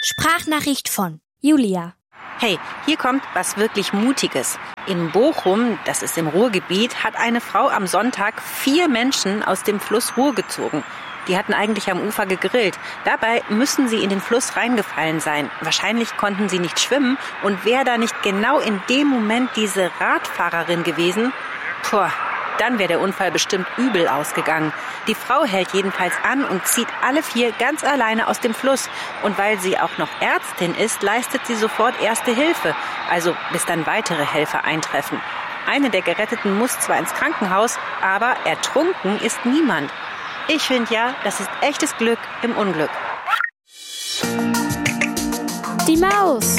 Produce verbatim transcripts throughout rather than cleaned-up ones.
Sprachnachricht von Julia. Hey, hier kommt was wirklich Mutiges. In Bochum, das ist im Ruhrgebiet, hat eine Frau am Sonntag vier Menschen aus dem Fluss Ruhr gezogen. Die hatten eigentlich am Ufer gegrillt. Dabei müssen sie in den Fluss reingefallen sein. Wahrscheinlich konnten sie nicht schwimmen. Und wäre da nicht genau in dem Moment diese Radfahrerin gewesen, puh, dann wäre der Unfall bestimmt übel ausgegangen. Die Frau hält jedenfalls an und zieht alle vier ganz alleine aus dem Fluss. Und weil sie auch noch Ärztin ist, leistet sie sofort Erste Hilfe. Also bis dann weitere Helfer eintreffen. Eine der Geretteten muss zwar ins Krankenhaus, aber ertrunken ist niemand. Ich finde ja, das ist echtes Glück im Unglück. Die Maus.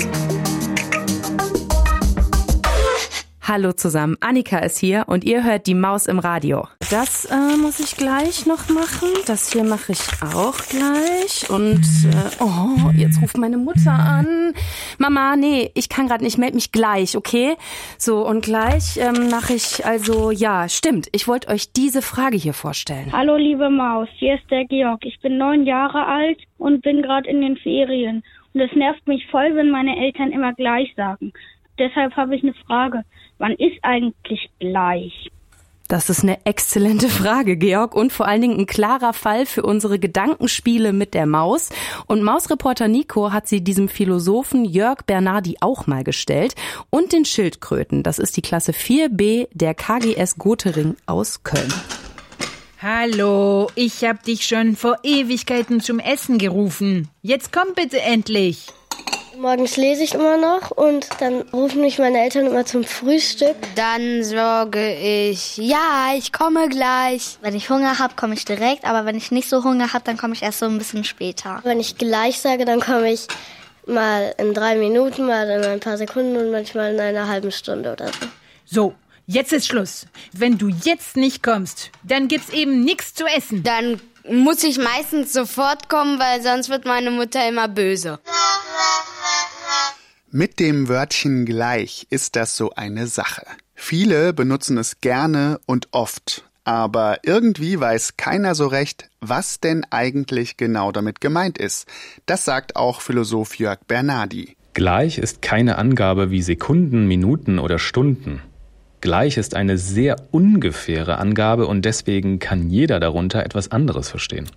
Hallo zusammen, Annika ist hier und ihr hört die Maus im Radio. Das äh, muss ich gleich noch machen, das hier mache ich auch gleich und äh, oh, jetzt ruft meine Mutter an. Mama, nee, ich kann gerade nicht, melde mich gleich, okay? So, und gleich ähm, mache ich, also ja, stimmt, ich wollte euch diese Frage hier vorstellen. Hallo liebe Maus, hier ist der Georg. Ich bin neun Jahre alt und bin gerade in den Ferien. Und es nervt mich voll, wenn meine Eltern immer gleich sagen. Deshalb habe ich eine Frage. Wann ist eigentlich gleich? Das ist eine exzellente Frage, Georg, und vor allen Dingen ein klarer Fall für unsere Gedankenspiele mit der Maus. Und Mausreporter Nico hat sie diesem Philosophen Jörg Bernardi auch mal gestellt. Und den Schildkröten, das ist die Klasse vier b der K G S Gotering aus Köln. Hallo, ich hab dich schon vor Ewigkeiten zum Essen gerufen. Jetzt komm bitte endlich. Morgens lese ich immer noch und dann rufen mich meine Eltern immer zum Frühstück. Dann sage ich, ja, ich komme gleich. Wenn ich Hunger habe, komme ich direkt, aber wenn ich nicht so Hunger habe, dann komme ich erst so ein bisschen später. Wenn ich gleich sage, dann komme ich mal in drei Minuten, mal in ein paar Sekunden und manchmal in einer halben Stunde oder so. So, jetzt ist Schluss. Wenn du jetzt nicht kommst, dann gibt's eben nichts zu essen. Dann muss ich meistens sofort kommen, weil sonst wird meine Mutter immer böse. Mit dem Wörtchen gleich ist das so eine Sache. Viele benutzen es gerne und oft, aber irgendwie weiß keiner so recht, was denn eigentlich genau damit gemeint ist. Das sagt auch Philosoph Jörg Bernardi. Gleich ist keine Angabe wie Sekunden, Minuten oder Stunden. Gleich ist eine sehr ungefähre Angabe und deswegen kann jeder darunter etwas anderes verstehen.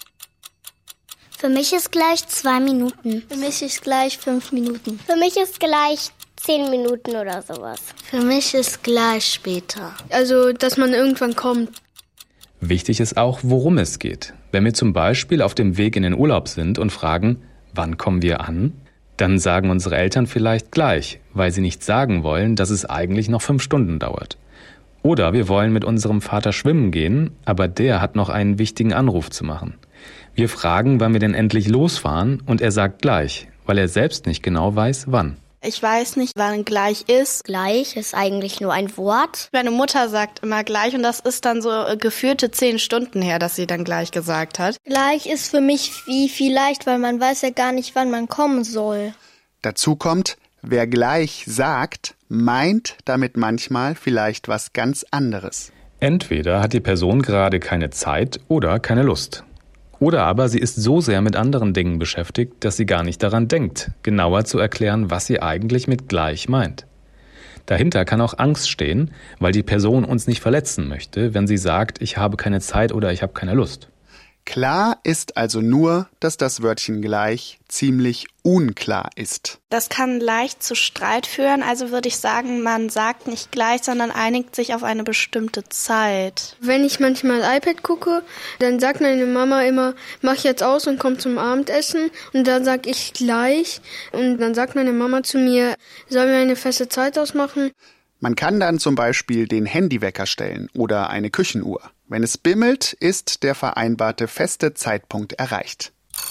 Für mich ist gleich zwei Minuten. Für mich ist gleich fünf Minuten. Für mich ist gleich zehn Minuten oder sowas. Für mich ist gleich später. Also, dass man irgendwann kommt. Wichtig ist auch, worum es geht. Wenn wir zum Beispiel auf dem Weg in den Urlaub sind und fragen, wann kommen wir an? Dann sagen unsere Eltern vielleicht gleich, weil sie nicht sagen wollen, dass es eigentlich noch fünf Stunden dauert. Oder wir wollen mit unserem Vater schwimmen gehen, aber der hat noch einen wichtigen Anruf zu machen. Wir fragen, wann wir denn endlich losfahren, und er sagt gleich, weil er selbst nicht genau weiß, wann. Ich weiß nicht, wann gleich ist. Gleich ist eigentlich nur ein Wort. Meine Mutter sagt immer gleich und das ist dann so geführte zehn Stunden her, dass sie dann gleich gesagt hat. Gleich ist für mich wie vielleicht, weil man weiß ja gar nicht, wann man kommen soll. Dazu kommt, wer gleich sagt, meint damit manchmal vielleicht was ganz anderes. Entweder hat die Person gerade keine Zeit oder keine Lust. Oder aber sie ist so sehr mit anderen Dingen beschäftigt, dass sie gar nicht daran denkt, genauer zu erklären, was sie eigentlich mit gleich meint. Dahinter kann auch Angst stehen, weil die Person uns nicht verletzen möchte, wenn sie sagt, ich habe keine Zeit oder ich habe keine Lust. Klar ist also nur, dass das Wörtchen gleich ziemlich unklar ist. Das kann leicht zu Streit führen, also würde ich sagen, man sagt nicht gleich, sondern einigt sich auf eine bestimmte Zeit. Wenn ich manchmal iPad gucke, dann sagt meine Mama immer, mach jetzt aus und komm zum Abendessen. Und dann sag ich gleich. Und dann sagt meine Mama zu mir, sollen wir eine feste Zeit ausmachen? Man kann dann zum Beispiel den Handywecker stellen oder eine Küchenuhr. Wenn es bimmelt, ist der vereinbarte feste Zeitpunkt erreicht.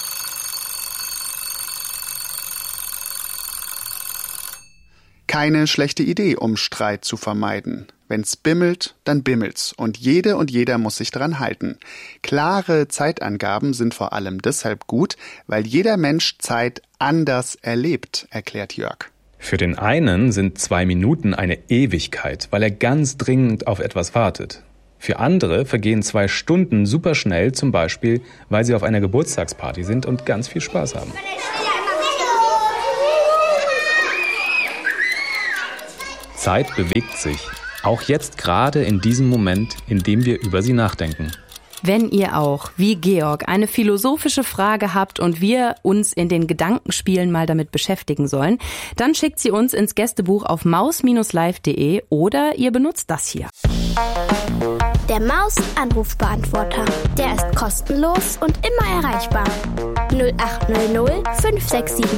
Keine schlechte Idee, um Streit zu vermeiden. Wenn's bimmelt, dann bimmelt's und jede und jeder muss sich dran halten. Klare Zeitangaben sind vor allem deshalb gut, weil jeder Mensch Zeit anders erlebt, erklärt Jörg. Für den einen sind zwei Minuten eine Ewigkeit, weil er ganz dringend auf etwas wartet. Für andere vergehen zwei Stunden super schnell, zum Beispiel, weil sie auf einer Geburtstagsparty sind und ganz viel Spaß haben. Zeit bewegt sich. Auch jetzt gerade in diesem Moment, in dem wir über sie nachdenken. Wenn ihr auch, wie Georg, eine philosophische Frage habt und wir uns in den Gedankenspielen mal damit beschäftigen sollen, dann schickt sie uns ins Gästebuch auf maus Bindestrich live punkt de oder ihr benutzt das hier. Der Maus-Anrufbeantworter. Der ist kostenlos und immer erreichbar. null acht null null fünf sechs sieben